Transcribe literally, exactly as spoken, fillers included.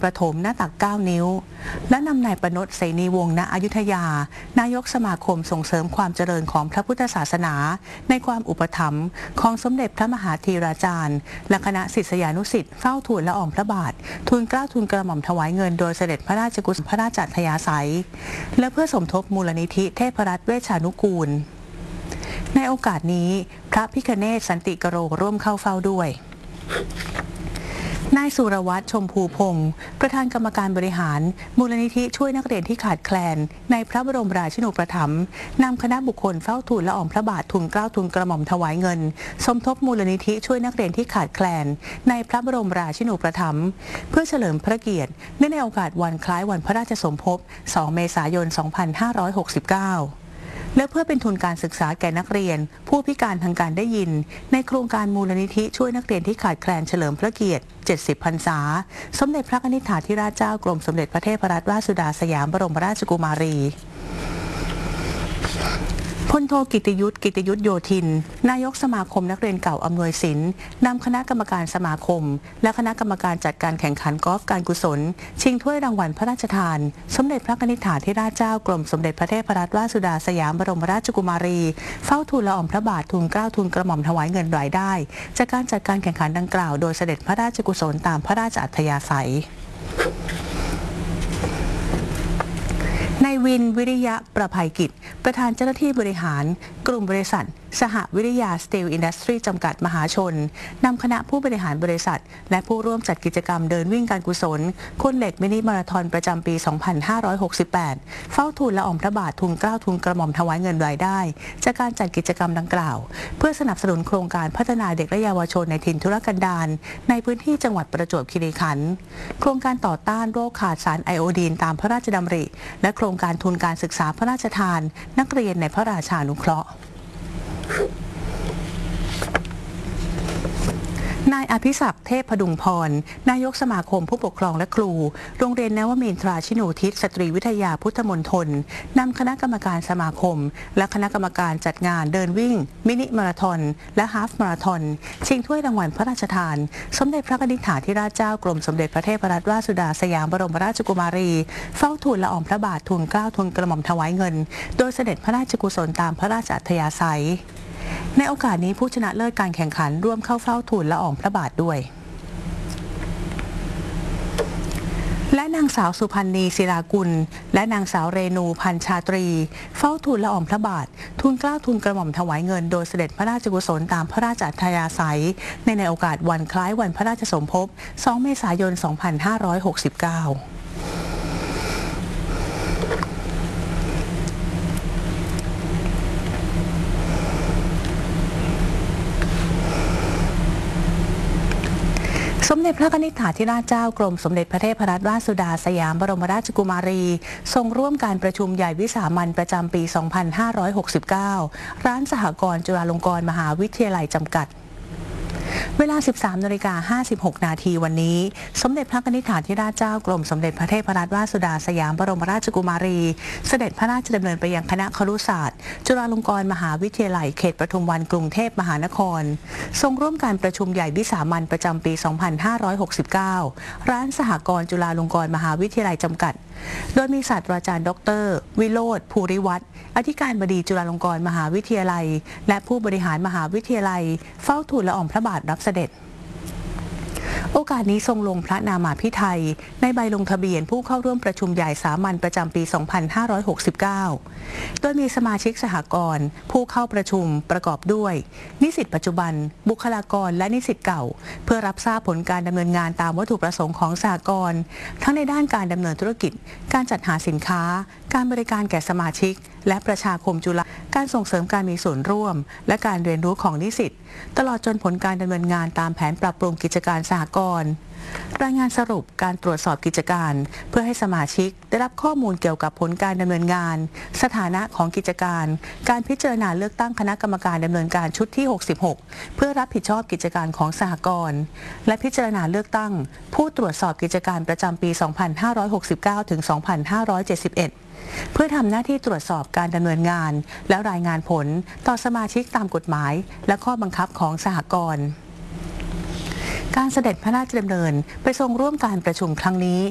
ประถมหน้าตักเก้านิ้วและนำนายประนตเสนีวงศ์ณอยุธยานายกสมาคมส่งเสริมความเจริญของพระพุทธศาสนาในความอุปถัมภ์ของสมเด็จพระมหาธีราจารย์และคณะศิษยานุศิษย์เฝ้าทูลละอองพระบาททูลเกล้าทูลกระหม่อมถวายเงินโดยเสด็จพระราชกุศลพระราชอัธยาศัยและเพื่อสมทบมูลนิธิเทพรัตน์เวชานุกูลในโอกาสนี้พระพิฆเนศสันติกโรร่วมเข้าเฝ้าด้วยนายสุรวัตรชมพูพงศ์ประธานกรรมการบริหารมูลนิธิช่วยนักเรียนที่ขาดแคลนในพระบรมราชินูปถัมภ์นำคณะบุคคลเฝ้าทูลละอองพระบาททูลเกล้าทูลกระหม่อมถวายเงินสมทบมูลนิธิช่วยนักเรียนที่ขาดแคลนในพระบรมราชินูปถัมภ์เพื่อเฉลิมพระเกียรติเนื่องในโอกาสวันคล้ายวันพระราชสมภพสองเมษายนสองพันห้าร้อยหกสิบเก้าและเพื่อเป็นทุนการศึกษาแก่นักเรียนผู้พิการทางการได้ยินในโครงการมูลนิธิช่วยนักเรียนที่ขาดแคลนเฉลิมพระเกียรติเจ็ดสิบพรรษาสมเด็จพระนิธิธิราชเจ้ากรมสมเด็จพระเทพรัตนราชสุดาสยามบรมราชกุมารีพลโทกิติยุทธกิติยุทธโยธินนายกสมาคมนักเรียนเก่าอำนวยสินนำคณะกรรมการสมาคมและคณะกรรมการจัดการแข่งขันกอล์ฟการกุศลชิงถ้วยรางวัลพระราชทานสมเด็จพระนิธิธิราชเจ้ากรมสมเด็จพระเทพรัตนราชสุดาสยามบรมราชกุมารีเฝ้าทูลละอองพระบาททูลเกล้าทูลกระหม่อมถวายเงินรายได้จากการจัดการแข่งขันดังกล่าวโดยเสด็จพระราชกุศลตามพระราชอัธยาศัยนายวินวิริยะประภัยกิจประธานเจ้าหน้าที่บริหารกลุ่มบริษัทสหวิริยาสตีลอินดัสทรีจำกัดมหาชนนำคณะผู้บริหารบริษัทและผู้ร่วมจัดกิจกรรมเดินวิ่งการกุศลคนเหล็กมินิมาราธอนประจำปี สองพันห้าร้อยหกสิบแปด เฝ้าทูลละอองพระบาททูลเกล้าทูลกระหม่อมถวายเงินรายได้จากการจัดกิจกรรมดังกล่าวเพื่อสนับสนุนโครงการพัฒนาเด็กและเยาวชนในถิ่นทุรกันดารในพื้นที่จังหวัดประจวบคีรีขันธ์โครงการต่อต้านโรคขาดสารไอโอดีนตามพระราชดำริและโครงการทุนการศึกษาพระราชทานนักเรียนในพระราชานุเคราะห์นายอภิศักดิ์เทพพดุงพรนายกสมาคมผู้ปกครองและครูโรงเรียนนวมินทราชินูทิศสตรีวิทยาพุทธมณฑลนำคณะกรรมการสมาคมและคณะกรรมการจัดงานเดินวิ่งมินิมาราธอนและฮาล์ฟมาราธอนชิงถ้วยรางวัลพระราชทานสมเด็จพระนิธิธิราชเจ้ากรมสมเด็จพระเทพรัตนราชสุดาสยามบรมราชกุมารีเฝ้าทูลละอองพระบาททูลเกล้าทูลกระหม่อมถวายเงินโดยเสด็จพระราชกุศลตามพระราชอัธยาศัยในโอกาสนี้ผู้ชนะเลิศการแข่งขันร่วมเข้าเฝ้าทูลละอองพระบาทด้วยและนางสาวสุพันธ์นีศิลากุลและนางสาวเรนูพันชาตรีเฝ้าทูลละอองพระบาททูลเกล้าทูลกระหม่อมถวายเงินโดยเสด็จพระราชกุศลตามพระราชอัธยาศัยในในโอกาสวันคล้ายวันพระราชสมภพสองเมษายนสองพันห้าร้อยหกสิบเก้าสมเด็จพระนิธิธิราชเจ้ากรมสมเด็จพระเทพรัตนราชสุดาสยามบรมราชกุมารีทรงร่วมการประชุมใหญ่วิสามัญประจำปี สองพันห้าร้อยหกสิบเก้า ร้านสหกรณ์จุฬาลงกรณ์มหาวิทยาลัยจำกัดเวลา สิบสามนาฬิกาห้าสิบหกนาทีวันนี้สมเด็จพระนิธิธิราชเจ้ากรมสมเด็จพระเทพรัตนราชสุดาสยามบรมราชกุมารีเสด็จพระราชดำเนินไปยังคณะครุศาสตร์จุฬาลงกรณ์มหาวิทยาลัยเขตปทุมวันกรุงเทพมหานครทรงร่วมการประชุมใหญ่วิสามัญประจำปี สองพันห้าร้อยหกสิบเก้า ร้านสหกรณ์จุฬาลงกรณ์มหาวิทยาลัยจำกัดโดยมีศาสตราจารย์ดรวิโรจน์ภูริวัฒน์อธิการบดีจุฬาลงกรณ์มหาวิทยาลัยและผู้บริหารมหาวิทยาลัยเฝ้าทูลละอองพระบาทรับเสด็จโอกาสนี้ทรงลงพระนามาภิไธยในใบลงทะเบียนผู้เข้าร่วมประชุมใหญ่สามัญประจำปี สองพันห้าร้อยหกสิบเก้า โดยมีสมาชิกสหกรณ์ผู้เข้าประชุมประกอบด้วยนิสิตปัจจุบันบุคลากรและนิสิตเก่าเพื่อรับทราบผลการดำเนินงานตามวัตถุประสงค์ของสหกรณ์ทั้งในด้านการดำเนินธุรกิจการจัดหาสินค้าการบริการแก่สมาชิกและประชาคมจุฬาการส่งเสริมการมีส่วนร่วมและการเรียนรู้ของนิสิตตลอดจนผลการดำเนินงานตามแผนปรับปรุงกิจการสหกรณ์รายงานสรุปการตรวจสอบกิจการเพื่อให้สมาชิกได้รับข้อมูลเกี่ยวกับผลการดำเนินงานสถานะของกิจการการพิจารณาเลือกตั้งคณะกรรมการดำเนินการชุดที่หกสิบหกเพื่อรับผิดชอบกิจการของสหกรณ์และพิจารณาเลือกตั้งผู้ตรวจสอบกิจการประจำปี สองพันห้าร้อยหกสิบเก้า ถึง สองพันห้าร้อยเจ็ดสิบเอ็ด เพื่อทำหน้าที่ตรวจสอบการดำเนินงานและรายงานผลต่อสมาชิกตามกฎหมายและข้อบังคับของสหกรณ์การเสด็จพระราชดำเนินไปทรงร่วมการประชุมครั้งนี้